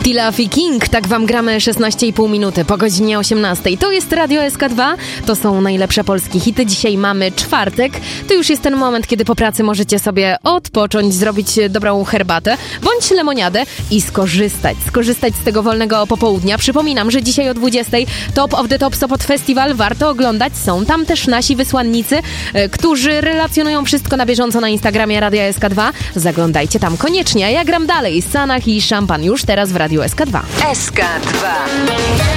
Tilafi King, tak wam gramy 16,5 minuty po godzinie 18. To jest Radio SK2, to są najlepsze polskie hity. Dzisiaj mamy czwartek, to już jest ten moment, kiedy po pracy możecie sobie odpocząć, zrobić dobrą herbatę bądź lemoniadę i skorzystać z tego wolnego popołudnia. Przypominam, że dzisiaj o 20 Top of the Top Sopot Festival warto oglądać. Są tam też nasi wysłannicy, którzy relacjonują wszystko na bieżąco na Instagramie Radia SK2. Zaglądajcie tam koniecznie, a ja gram dalej. Sanach i Szampan już teraz w Radiu SK2. SK2.